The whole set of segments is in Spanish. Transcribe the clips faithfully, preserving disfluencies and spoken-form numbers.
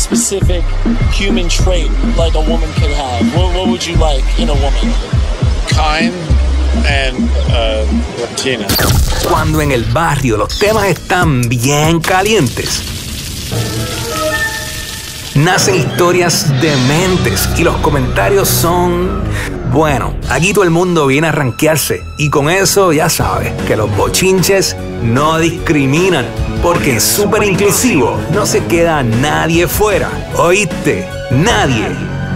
specific human trait like a woman could have? What, what would you like in a woman? Kind and uh, Latina. Cuando en el barrio los temas están bien calientes, nacen historias dementes y los comentarios son... Bueno, aquí todo el mundo viene a rankearse y con eso ya sabes que los bochinches no discriminan, porque en Súper Inclusivo no se queda nadie fuera. ¿Oíste? Nadie.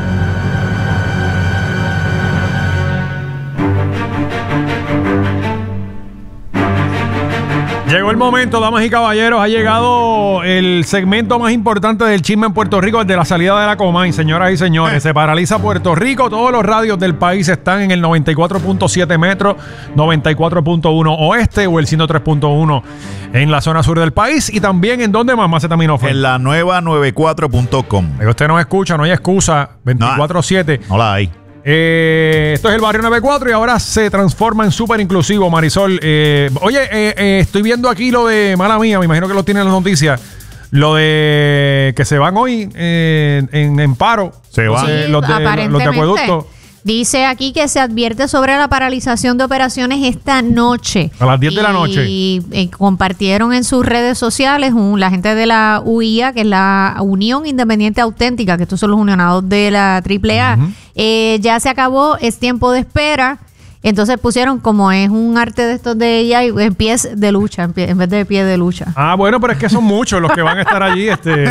Llegó el momento, damas y caballeros. Ha llegado el segmento más importante del chisme en Puerto Rico, el de la salida de la Comay, señoras y señores. Se paraliza Puerto Rico. Todos los radios del país están en el noventa y cuatro punto siete metro, noventa y cuatro punto uno oeste o el ciento tres punto uno en la zona sur del país. Y también en donde más, Macetaminofo. En la nueva noventa y cuatro punto com. Usted no escucha, no hay excusa. veinticuatro siete. No, no la hay. Eh, esto es el Barrio noventa y cuatro y ahora se transforma en Súper Inclusivo, Marisol. Eh, oye, eh, eh, estoy viendo aquí lo de, mala mía, me imagino que lo tienen las noticias, lo de que se van hoy eh, en, en paro. Se van. Eh, Sí, los, de, los de acueducto. Dice aquí que se advierte sobre la paralización de operaciones esta noche. A las diez de la noche. Y eh, compartieron en sus redes sociales un, la gente de la U I A, que es la Unión Independiente Auténtica, que estos son los unionados de la triple A. Uh-huh. Eh, ya se acabó, es tiempo de espera. Entonces pusieron, como es un arte de estos de ella, en pies de lucha, en, pie, en vez de pie de lucha. Ah, bueno, pero es que son muchos los que van a estar allí. este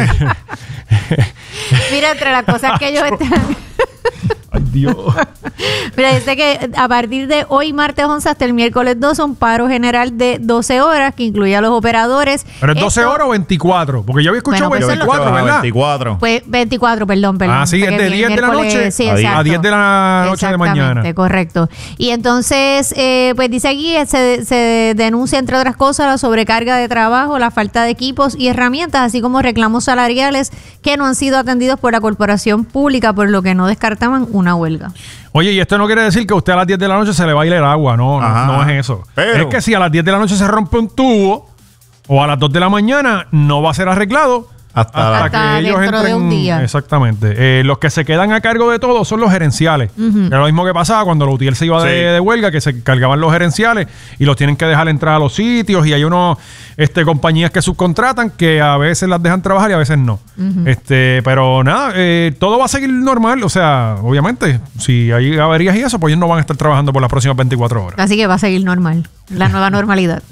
Mira, entre las cosas que ellos están... Ay, Dios. Mira, dice que a partir de hoy, martes once, hasta el miércoles doce, un paro general de doce horas que incluye a los operadores. ¿Pero es doce Esto, horas o veinticuatro? Porque yo había escuchado bueno, pues veinticuatro, ¿verdad? veinticuatro. Pues veinticuatro, perdón, perdón. Ah, sí, es de diez de la noche sí, a diez de la noche de mañana. Correcto. Y entonces, eh, pues dice aquí, se, se denuncia, entre otras cosas, la sobrecarga de trabajo, la falta de equipos y herramientas, así como reclamos salariales que no han sido atendidos por la corporación pública, por lo que no descartaban una huelga. Oye, y esto no quiere decir que a usted a las diez de la noche se le va a ir el agua, no, no, no es eso. Pero es que si a las diez de la noche se rompe un tubo o a las dos de la mañana no va a ser arreglado hasta, hasta que ellos entren. De un día. Exactamente. Eh, los que se quedan a cargo de todo son los gerenciales. Uh-huh. Era lo mismo que pasaba cuando la U T I L se iba sí. de, de huelga, que se cargaban los gerenciales y los tienen que dejar entrar a los sitios, y hay unos este, compañías que subcontratan que a veces las dejan trabajar y a veces no. Uh-huh. Este, pero nada, eh, todo va a seguir normal. O sea, obviamente, si hay averías y eso, pues ellos no van a estar trabajando por las próximas veinticuatro horas. Así que va a seguir normal. La nueva normalidad.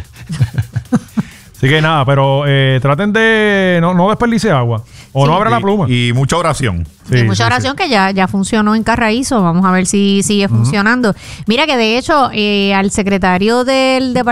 Así que nada, pero eh, traten de no, no desperdicie agua. O sí. no abra la pluma. Y, y mucha oración. Sí, y mucha sí, oración sí. que ya, ya funcionó en Carraízo. Vamos a ver si sigue uh-huh. funcionando. Mira que de hecho, eh, al secretario del departamento